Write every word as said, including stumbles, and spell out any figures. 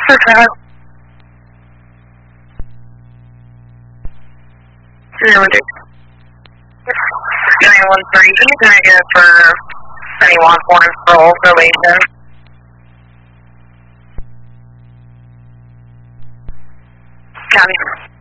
Okay. Zero two. nine one three, negative for anyone for parole probation. Copy.